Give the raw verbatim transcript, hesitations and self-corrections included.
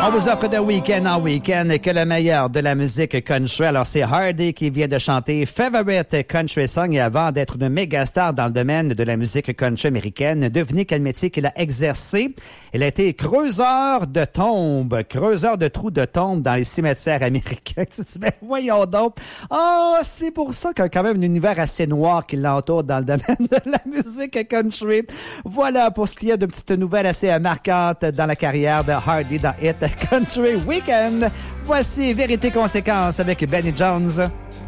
On vous offre de week-end en week-end que le meilleur de la musique country. Alors, c'est Hardy qui vient de chanter Favorite Country Song. Et avant d'être une méga star dans le domaine de la musique country américaine, devinez quel métier qu'il a exercé. Il a été creuseur de tombes, creuseur de trous de tombes dans les cimetières américains. Tu te dis, ben, voyons donc. Oh, c'est pour ça qu'il y a quand même un univers assez noir qui l'entoure dans le domaine de la musique country. Voilà pour ce qui est de petites nouvelles assez marquantes dans la carrière de Hardy dans Hit Country Weekend. Voici Vérité Conséquence avec Benny Jones.